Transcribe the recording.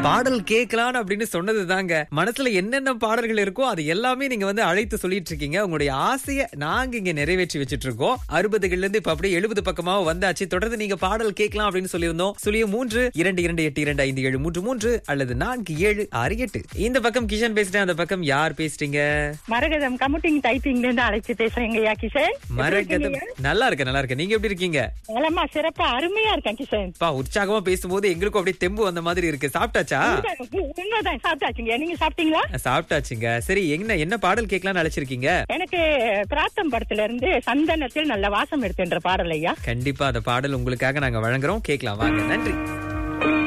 பாடல் கேட்கலாம் அப்படின்னு சொன்னது தாங்க. மனசுல என்னென்ன பாடல்கள் இருக்கோ அது எல்லாமே நீங்க வந்து அழைத்து சொல்லிட்டு இருக்கீங்க. உங்களுடைய ஆசையை நாங்க இங்க நிறைவேற்றி வச்சிட்டு இருக்கோம். 60கள்ல இருந்து இப்ப அப்படியே 70 பக்கமா வந்தாச்சு. தொடர்ந்து நீங்க பாடல் கேட்கலாம் அப்படின்னு சொல்லியிருந்தோம். 0322825733 அல்லது 4768. இந்த பக்கம் கிஷன் பேசுறேன், அந்த பக்கம் யார் பேசுறீங்க? மரகதம் கம்ப்யூட்டிங் டைப்பிங்ல இருந்து அழைச்சு பேசுறேங்கய்யா கிஷன். மரகதம். நல்லா இருக்கு. நீங்க எப்படி இருக்கீங்க? நலமா சிறப்பா அருமையா இருக்கேன் கிஷன். உற்சாகமா பேசும்போது எங்களுக்கும் அப்படியே தெம்பு வந்த மாதிரி இருக்கு. சாப்பிட்டாச்சா? உண்மைதான், சாப்பிட்டாச்சுங்க. நீங்க சாப்பிட்டீங்களா? சாப்பிட்டாச்சுங்க. சரி, என்ன பாடல் கேட்கலாம்னு அழைச்சிருக்கீங்க? எனக்கு பிராத்தம் படத்துல இருந்து சந்தனத்தில் நல்ல வாசம் எடுத்துன்ற பாடல் ஐயா. கண்டிப்பா அந்த பாடல் உங்களுக்காக நாங்க வழங்குறோம். கேட்கலாம் வாங்க. நன்றி.